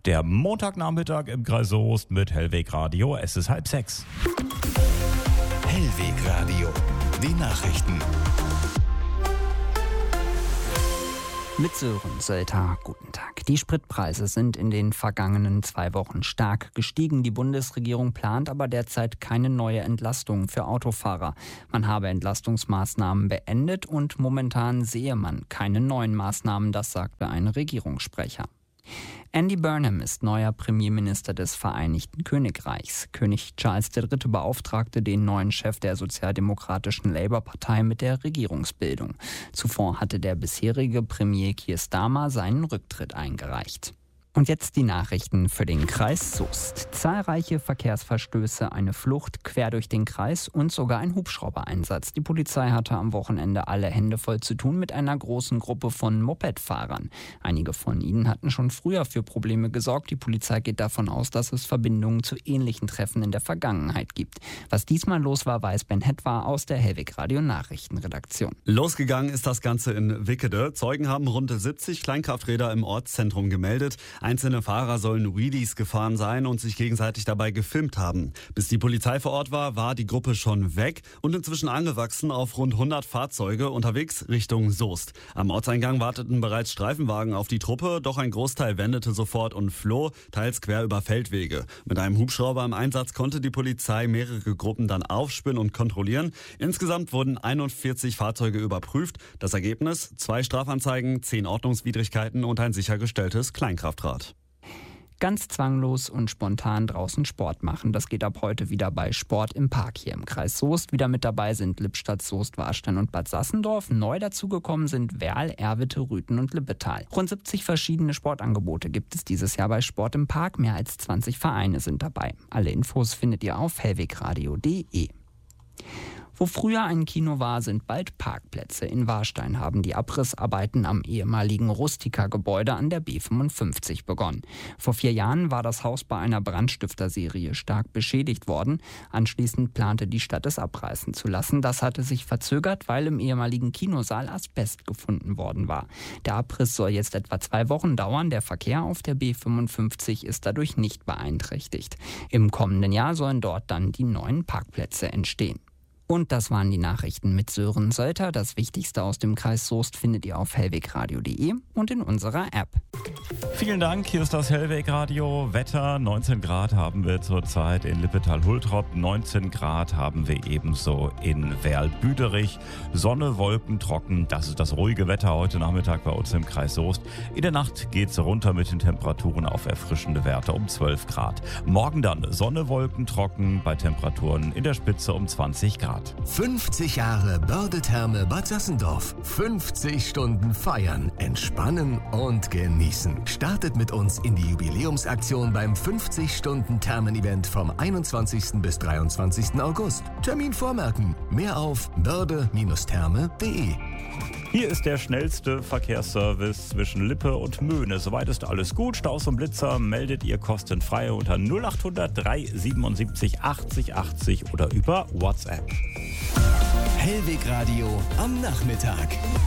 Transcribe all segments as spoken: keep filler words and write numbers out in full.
Der Montagnachmittag im Kreis Soest mit Hellweg Radio. Es ist halb sechs. Hellweg Radio. Die Nachrichten. Mit Sören Sölter, guten Tag. Die Spritpreise sind in den vergangenen zwei Wochen stark gestiegen. Die Bundesregierung plant aber derzeit keine neue Entlastung für Autofahrer. Man habe Entlastungsmaßnahmen beendet und momentan sehe man keine neuen Maßnahmen, das sagte ein Regierungssprecher. Andy Burnham ist neuer Premierminister des Vereinigten Königreichs. König Charles der Dritte beauftragte den neuen Chef der sozialdemokratischen Labour-Partei mit der Regierungsbildung. Zuvor hatte der bisherige Premier Keir Starmer seinen Rücktritt eingereicht. Und jetzt die Nachrichten für den Kreis Soest. Zahlreiche Verkehrsverstöße, eine Flucht quer durch den Kreis und sogar ein Hubschraubereinsatz. Die Polizei hatte am Wochenende alle Hände voll zu tun mit einer großen Gruppe von Mopedfahrern. Einige von ihnen hatten schon früher für Probleme gesorgt. Die Polizei geht davon aus, dass es Verbindungen zu ähnlichen Treffen in der Vergangenheit gibt. Was diesmal los war, weiß Ben Hetwa aus der Hellweg Radio Nachrichtenredaktion. Losgegangen ist das Ganze in Wickede. Zeugen haben rund siebzig Kleinkrafträder im Ortszentrum gemeldet. Einzelne Fahrer sollen Wheelies gefahren sein und sich gegenseitig dabei gefilmt haben. Bis die Polizei vor Ort war, war die Gruppe schon weg und inzwischen angewachsen auf rund hundert Fahrzeuge unterwegs Richtung Soest. Am Ortseingang warteten bereits Streifenwagen auf die Truppe, doch ein Großteil wendete sofort und floh, teils quer über Feldwege. Mit einem Hubschrauber im Einsatz konnte die Polizei mehrere Gruppen dann aufspüren und kontrollieren. Insgesamt wurden einundvierzig Fahrzeuge überprüft. Das Ergebnis: zwei Strafanzeigen, zehn Ordnungswidrigkeiten und ein sichergestelltes Kleinkraftrad. Ganz zwanglos und spontan draußen Sport machen. Das geht ab heute wieder bei Sport im Park hier im Kreis Soest. Wieder mit dabei sind Lippstadt, Soest, Warstein und Bad Sassendorf. Neu dazugekommen sind Werl, Erwitte, Rüthen und Lippetal. Rund siebzig verschiedene Sportangebote gibt es dieses Jahr bei Sport im Park. Mehr als zwanzig Vereine sind dabei. Alle Infos findet ihr auf hellwegradio punkt de. Wo früher ein Kino war, sind bald Parkplätze. In Warstein haben die Abrissarbeiten am ehemaligen Rustica-Gebäude an der B fünfundfünfzig begonnen. Vor vier Jahren war das Haus bei einer Brandstifterserie stark beschädigt worden. Anschließend plante die Stadt, es abreißen zu lassen. Das hatte sich verzögert, weil im ehemaligen Kinosaal Asbest gefunden worden war. Der Abriss soll jetzt etwa zwei Wochen dauern. Der Verkehr auf der B fünfundfünfzig ist dadurch nicht beeinträchtigt. Im kommenden Jahr sollen dort dann die neuen Parkplätze entstehen. Und das waren die Nachrichten mit Sören Sölter. Das Wichtigste aus dem Kreis Soest findet ihr auf hellwegradio punkt de und in unserer App. Vielen Dank, hier ist das Hellweg Radio. Wetter, neunzehn Grad haben wir zurzeit in Lippetal-Hultrop, neunzehn Grad haben wir ebenso in Werl-Büderich. Sonne, Wolken, trocken, das ist das ruhige Wetter heute Nachmittag bei uns im Kreis Soest. In der Nacht geht es runter mit den Temperaturen auf erfrischende Werte um zwölf Grad. Morgen dann Sonne, Wolken, trocken bei Temperaturen in der Spitze um zwanzig Grad. fünfzig Jahre Börde-Therme Bad Sassendorf. fünfzig Stunden feiern, entspannen und genießen. Startet mit uns in die Jubiläumsaktion beim fünfzig-Stunden-Thermen-Event vom einundzwanzigsten bis dreiundzwanzigsten August. Termin vormerken. Mehr auf börde Therme punkt de. Hier ist der schnellste Verkehrsservice zwischen Lippe und Möhne. Soweit ist alles gut. Staus und Blitzer meldet ihr kostenfrei unter null acht hundert drei siebenundsiebzig achtzig achtzig oder über WhatsApp. Hellweg Radio am Nachmittag.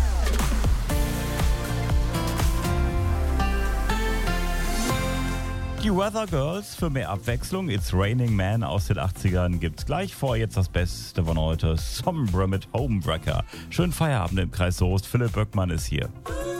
Die Weather Girls für mehr Abwechslung. It's Raining Man aus den achtzigern gibt's gleich vor. Jetzt das Beste von heute. Sombra mit Homewrecker. Schönen Feierabend im Kreis Soest. Philipp Böckmann ist hier.